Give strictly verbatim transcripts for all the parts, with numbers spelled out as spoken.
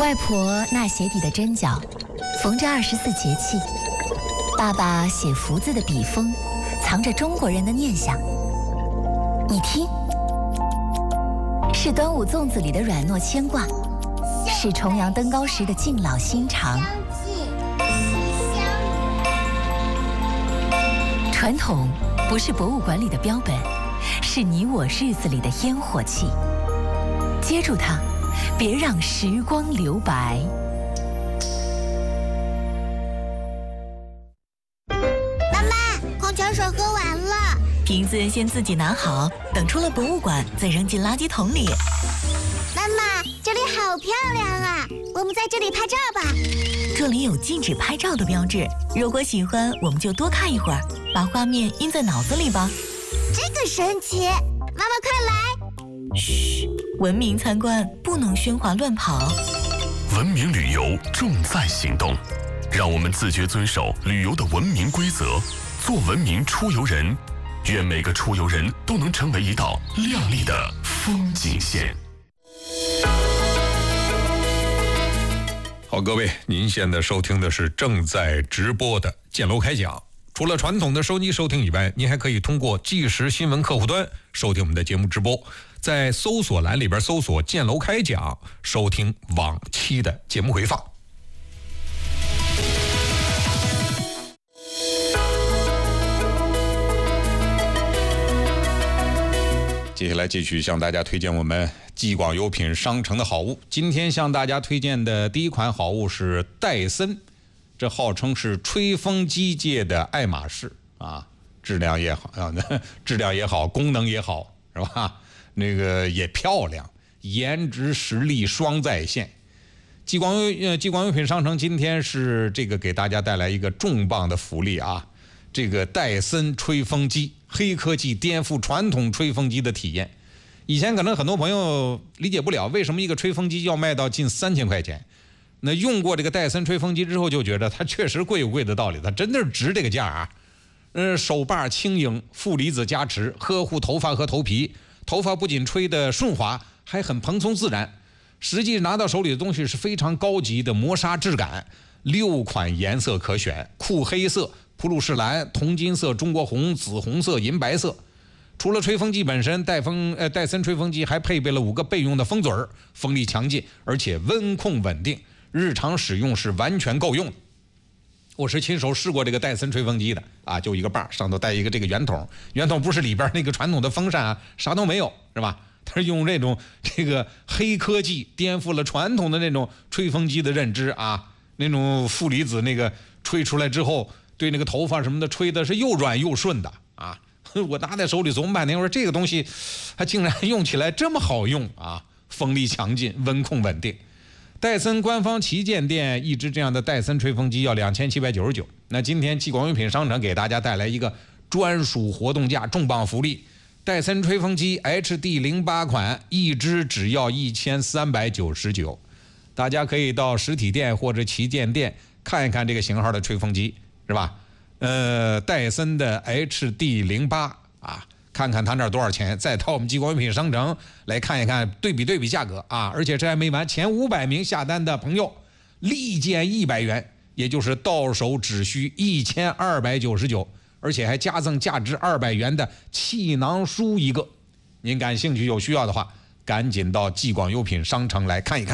外婆纳鞋底的针脚，缝着二十四节气；爸爸写福字的笔锋，藏着中国人的念想。你听，是端午粽子里的软糯牵挂，是重阳登高时的敬老心肠。传统不是博物馆里的标本，是你我日子里的烟火气。接住它，别让时光留白。 妈妈，矿泉水喝完了， 瓶子先自己拿好，等出了博物馆再扔进垃圾桶里。 妈妈，这里好漂亮啊，我们在这里拍照吧。 这里有禁止拍照的标志，如果喜欢，我们就多看一会儿，把画面印在脑子里吧。 这个神奇，妈妈快来！ 嘘，文明参观，不能喧哗乱跑。 文明旅游重在行动，让我们自觉遵守旅游的文明规则，做文明出游人。愿每个出游人都能成为一道亮丽的风景线。 好，各位，您现在收听的是正在直播的建楼开讲。除了传统的收机收听以外，您还可以通过即时新闻客户端收听我们的节目直播，在搜索栏里边搜索建楼开讲，收听往期的节目回放。接下来继续向大家推荐我们继广优品商城的好物。今天向大家推荐的第一款好物是戴森，这号称是吹风机界的爱马仕啊，质量也好啊，质量也好，功能也好，是吧？那个也漂亮，颜值实力双在线。继广优呃继广优品商城今天是这个给大家带来一个重磅的福利啊，这个戴森吹风机。黑科技颠覆传统吹风机的体验。以前可能很多朋友理解不了，为什么一个吹风机要卖到近三千块钱。那用过这个戴森吹风机之后，就觉得它确实贵有贵的道理，它真的是值这个价啊。呃，手把轻盈，负离子加持，呵护头发和头皮，头发不仅吹得顺滑，还很蓬松自然。实际拿到手里的东西是非常高级的磨砂质感，六款颜色可选，酷黑色、普鲁士蓝、铜金色、中国红、紫红色、银白色。除了吹风机本身，戴风呃戴森吹风机还配备了五个备用的风嘴儿，风力强劲，而且温控稳定，日常使用是完全够用的。我是亲手试过这个戴森吹风机的啊，就一个把上头带一个这个圆筒，圆筒不是里边那个传统的风扇啊，啥都没有，是吧？它是用这种这个黑科技颠覆了传统的那种吹风机的认知啊，那种负离子那个吹出来之后，对那个头发什么的吹的是又软又顺的啊！我拿在手里琢磨半天，我说这个东西它竟然用起来这么好用啊！风力强劲，温控稳定。戴森官方旗舰店一支这样的戴森吹风机要两千七百九十九。那今天继广优品商城给大家带来一个专属活动价重磅福利，戴森吹风机 H D 零八 款一支只要一千三百九十九。大家可以到实体店或者旗舰店看一看这个型号的吹风机，是吧？呃，戴森的 H D 零八 啊，看看它那多少钱，再到我们继广优品商城来看一看，对比对比价格啊！而且这还没完，前五百名下单的朋友立减一百元，也就是到手只需一千二百九十九，而且还加赠价值二百元的气囊书一个。您感兴趣有需要的话，赶紧到继广优品商城来看一看。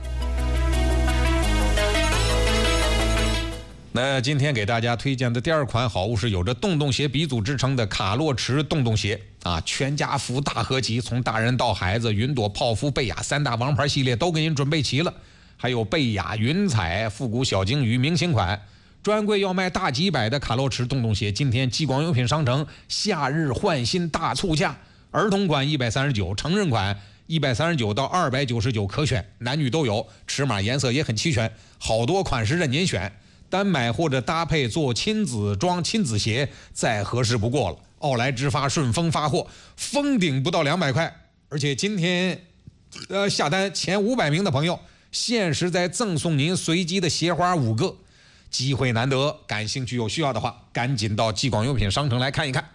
那今天给大家推荐的第二款好物是有着洞洞鞋鼻祖之称的卡洛驰洞洞鞋啊，全家福大合集，从大人到孩子，云朵、泡芙、贝雅三大王牌系列都给您准备齐了，还有贝雅、云彩、复古小鲸鱼明星款，专柜要卖大几百的卡洛驰洞洞鞋，今天继广优品商城夏日换新大促价，儿童款一百三十九，成人款一百三十九到二百九十九可选，男女都有，尺码颜色也很齐全，好多款式任您选。单买或者搭配做亲子装亲子鞋再合适不过了。奥莱直发顺丰发货，封顶不到两百块，而且今天呃下单前五百名的朋友限时再赠送您随机的鞋花五个，机会难得，感兴趣有需要的话赶紧到继广优品商城来看一看。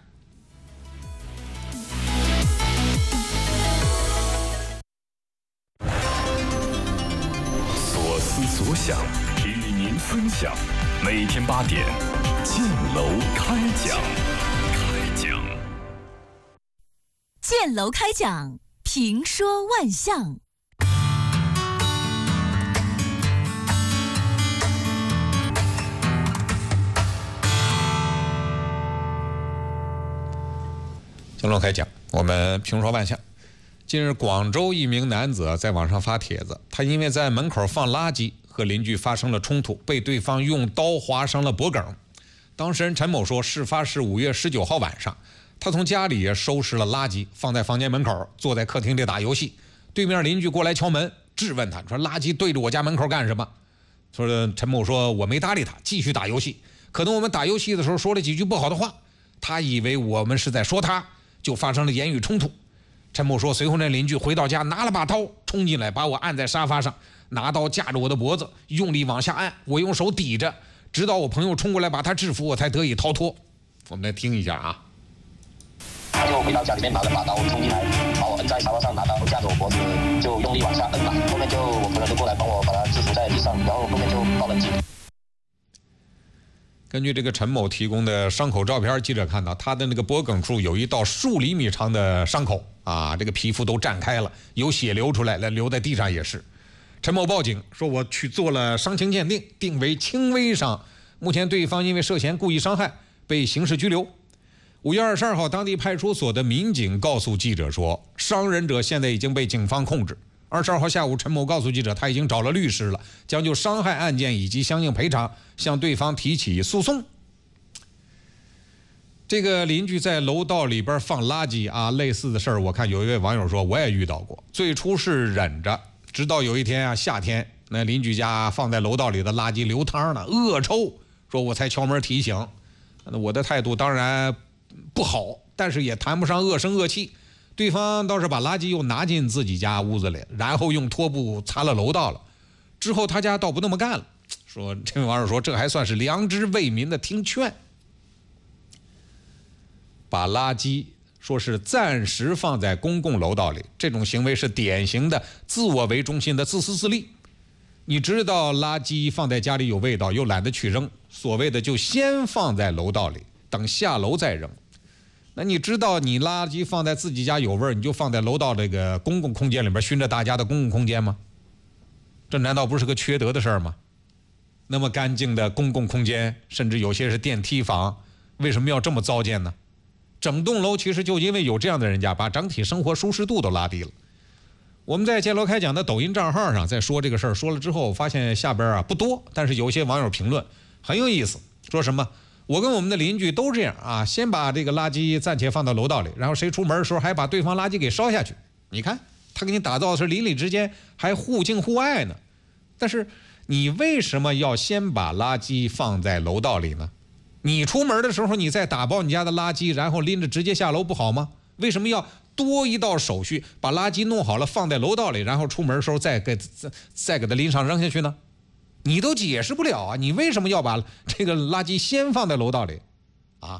所思所想，与您分享。每天八点，建楼开讲。开讲。 建楼开讲，评说万象。 建楼开讲，我们评说万象。近日，广州一名男子在网上发帖子，他因为在门口放垃圾，和邻居发生了冲突，被对方用刀划伤了脖梗。当事人陈某说，事发是五月十九号晚上，他从家里收拾了垃圾，放在房间门口，坐在客厅里打游戏。对面邻居过来敲门，质问他说：“垃圾对着我家门口干什么？”说陈某说：“我没搭理他，继续打游戏。可能我们打游戏的时候说了几句不好的话，他以为我们是在说他，就发生了言语冲突。”陈某说，随后那邻居回到家，拿了把刀冲进来，把我按在沙发上，拿刀架着我的脖子，用力往下按，我用手抵着，直到我朋友冲过来把他制服，我才得以逃脱。我们来听一下啊。 他就回到家里面，拿了把刀冲进来，把我摁在沙发上，拿刀架着我脖子，就用力往下摁嘛。后面就我朋友就过来帮我把他制服在地上，然后后面就报了警。 根据这个陈某提供的伤口照片，记者看到他的那个脖梗处有一道数厘米长的伤口啊，这个皮肤都绽开了，有血流出来了，流在地上也是。陈某报警说，我去做了伤情鉴定，定为轻微伤。目前对方因为涉嫌故意伤害被刑事拘留。五月二十二号，当地派出所的民警告诉记者说，伤人者现在已经被警方控制。二十二号下午，陈某告诉记者，他已经找了律师了，将就伤害案件以及相应赔偿向对方提起诉讼。这个邻居在楼道里边放垃圾啊，类似的事儿，我看有一位网友说我也遇到过。最初是忍着，直到有一天啊，夏天那邻居家放在楼道里的垃圾流汤了，恶臭，说我才敲门提醒。我的态度当然不好，但是也谈不上恶声恶气。对方倒是把垃圾又拿进自己家屋子里，然后用拖布擦了楼道了。之后他家倒不那么干了，说这位网友说这还算是良知为民的听劝。把垃圾说是暂时放在公共楼道里，这种行为是典型的自我为中心的自私自利。你知道垃圾放在家里有味道，又懒得去扔，所谓的就先放在楼道里，等下楼再扔。那你知道你垃圾放在自己家有味，你就放在楼道这个公共空间里边，熏着大家的公共空间吗？这难道不是个缺德的事儿吗？那么干净的公共空间，甚至有些是电梯房，为什么要这么糟践呢？整栋楼其实就因为有这样的人家，把整体生活舒适度都拉低了。我们在建楼开讲的抖音账号上在说这个事儿，说了之后发现下边啊不多，但是有些网友评论很有意思，说什么我跟我们的邻居都这样啊，先把这个垃圾暂且放到楼道里，然后谁出门的时候还把对方垃圾给烧下去。你看他给你打造的是邻里之间还互敬互爱呢。但是你为什么要先把垃圾放在楼道里呢？你出门的时候你再打包你家的垃圾，然后拎着直接下楼不好吗？为什么要多一道手续，把垃圾弄好了放在楼道里，然后出门的时候再给再再给它拎上扔下去呢？你都解释不了啊！你为什么要把这个垃圾先放在楼道里啊？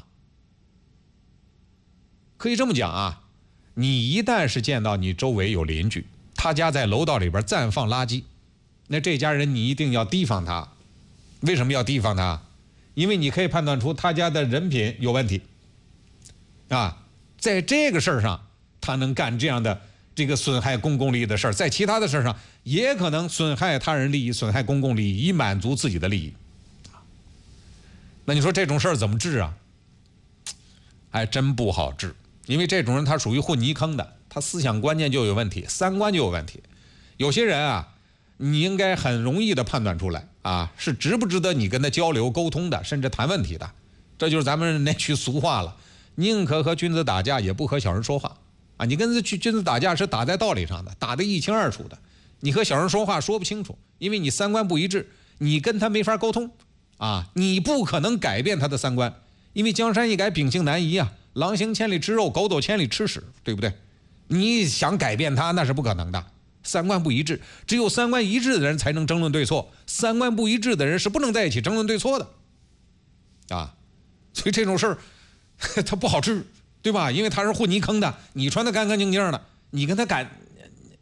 可以这么讲啊，你一旦是见到你周围有邻居，他家在楼道里边暂放垃圾，那这家人你一定要提防他。为什么要提防他？因为你可以判断出他家的人品有问题啊，在这个事儿上他能干这样的这个损害公共利益的事儿，在其他的事儿上也可能损害他人利益，损害公共利益，以满足自己的利益。那你说这种事儿怎么治啊？还真不好治，因为这种人他属于混泥坑的，他思想观念就有问题，三观就有问题。有些人啊，你应该很容易的判断出来啊，是值不值得你跟他交流沟通的，甚至谈问题的。这就是咱们那句俗话了，宁可和君子打架，也不和小人说话啊。你跟君子打架是打在道理上的，打得一清二楚的。你和小人说话说不清楚，因为你三观不一致，你跟他没法沟通啊，你不可能改变他的三观，因为江山易改，秉性难移啊。狼行千里吃肉，狗走千里吃屎，对不对？你想改变他那是不可能的，三观不一致，只有三观一致的人才能争论对错，三观不一致的人是不能在一起争论对错的啊。所以这种事儿他不好治，对吧？因为他是混泥坑的，你穿得干干净净的，你跟他敢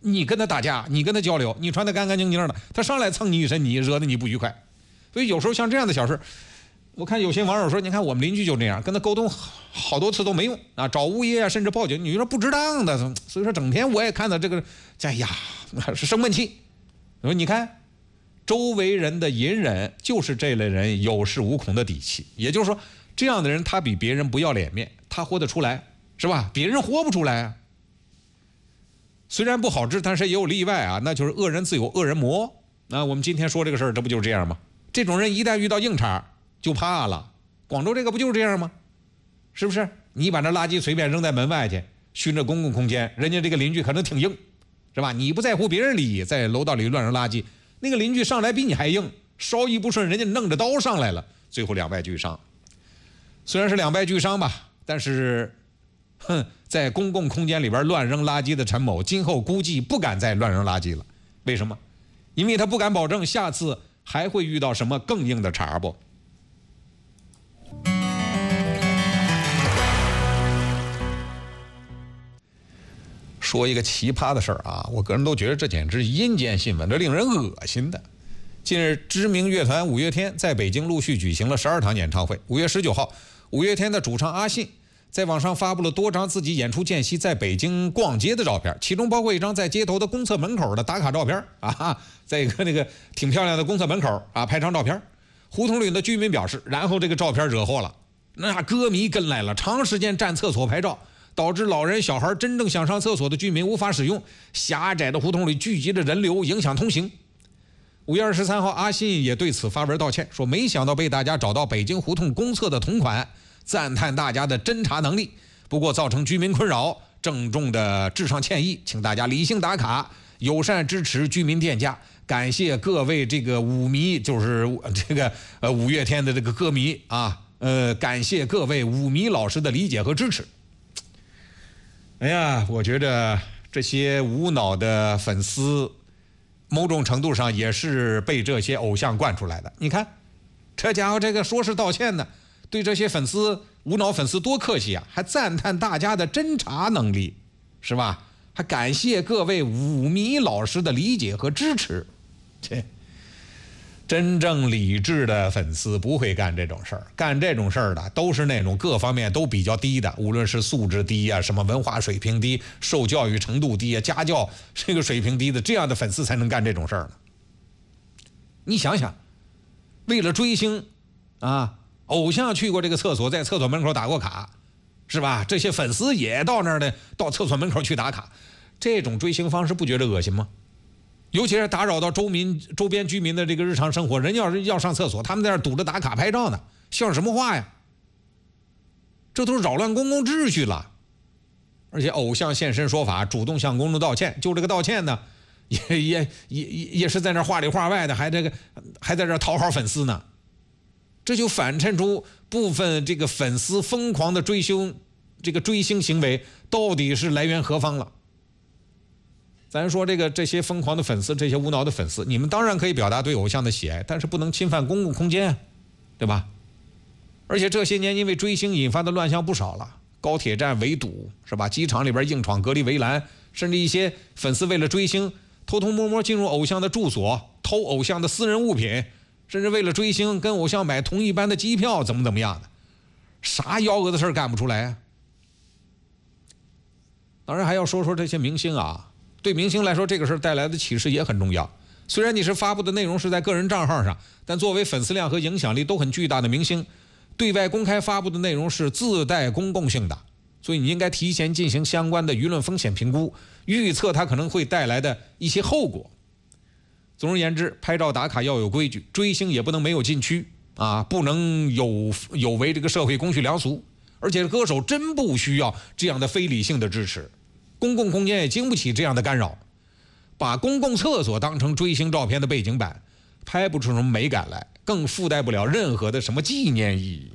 你跟他打架，你跟他交流，你穿得干干净净的，他上来蹭你一身泥，惹得你不愉快。所以有时候像这样的小事，我看有些网友说，你看我们邻居就这样，跟他沟通好多次都没用啊，找物业啊，甚至报警，你说不值当的。所以说整天我也看到这个，哎呀，是生闷气。我说你看，周围人的隐忍就是这类人有恃无恐的底气。也就是说，这样的人他比别人不要脸面，他活得出来，是吧？别人活不出来啊。虽然不好治，但是也有例外啊，那就是恶人自有恶人磨。那我们今天说这个事儿，这不就是这样吗？这种人一旦遇到硬茬就怕了。广州这个不就是这样吗？是不是？你把那垃圾随便扔在门外去，熏着公共空间，人家这个邻居可能挺硬，是吧？你不在乎别人利益，在楼道里乱扔垃圾，那个邻居上来比你还硬，稍一不顺，人家弄着刀上来了，最后两败俱伤。虽然是两败俱伤吧，但是哼，在公共空间里边乱扔垃圾的陈某，今后估计不敢再乱扔垃圾了。为什么？因为他不敢保证下次还会遇到什么更硬的茬不。说一个奇葩的事儿啊，我个人都觉得这简直是阴间新闻，这令人恶心的。近日，知名乐团五月天在北京陆续举行了十二场演唱会。五月十九号，五月天的主唱阿信在网上发布了多张自己演出间隙在北京逛街的照片，其中包括一张在街头的公厕门口的打卡照片啊，在一个那个挺漂亮的公厕门口啊拍张照片。胡同里的居民表示，然后这个照片惹祸了，那歌迷跟来了，长时间占厕所拍照，导致老人小孩真正想上厕所的居民无法使用，狭窄的胡同里聚集着人流，影响通行。五月二十三号，阿信也对此发文道歉，说没想到被大家找到北京胡同公厕的同款，赞叹大家的侦查能力，不过造成居民困扰，郑重的致上歉意，请大家理性打卡，友善支持居民店家，感谢各位这个舞迷，就是这个呃五月天的这个歌迷啊，呃感谢各位舞迷老师的理解和支持。哎呀，我觉得这些无脑的粉丝某种程度上也是被这些偶像惯出来的。你看这家伙这个说是道歉呢，对这些粉丝无脑粉丝多客气啊，还赞叹大家的侦查能力，是吧？还感谢各位舞迷老师的理解和支持。这真正理智的粉丝不会干这种事儿，干这种事儿的都是那种各方面都比较低的，无论是素质低啊，什么文化水平低，受教育程度低啊，家教这个水平低的，这样的粉丝才能干这种事儿呢。你想想，为了追星啊，偶像去过这个厕所，在厕所门口打过卡，是吧？这些粉丝也到那儿呢，到厕所门口去打卡，这种追星方式不觉得恶心吗？尤其是打扰到周民周边居民的这个日常生活，人要是要上厕所，他们在那儿堵着打卡拍照呢，像什么话呀？这都是扰乱公共秩序了。而且偶像现身说法，主动向公众道歉，就这个道歉呢，也也也也是在那话里话外的，还这个还在这讨好粉丝呢。这就反衬出部分这个粉丝疯狂的追星，这个追星行为到底是来源何方了？咱说这个这些疯狂的粉丝，这些无脑的粉丝，你们当然可以表达对偶像的喜爱，但是不能侵犯公共空间，对吧？而且这些年因为追星引发的乱象不少了，高铁站围堵是吧？机场里边硬闯隔离围栏，甚至一些粉丝为了追星，偷偷摸摸进入偶像的住所，偷偶像的私人物品，甚至为了追星跟偶像买同一班的机票，怎么怎么样的，啥幺蛾子事干不出来啊？当然还要说说这些明星啊。对明星来说，这个事带来的启示也很重要。虽然你是发布的内容是在个人账号上，但作为粉丝量和影响力都很巨大的明星，对外公开发布的内容是自带公共性的，所以你应该提前进行相关的舆论风险评估，预测它可能会带来的一些后果。总而言之，拍照打卡要有规矩，追星也不能没有禁区啊，不能有有违这个社会公序良俗。而且歌手真不需要这样的非理性的支持。公共空间也经不起这样的干扰，把公共厕所当成追星照片的背景板，拍不出什么美感来，更附带不了任何的什么纪念意义。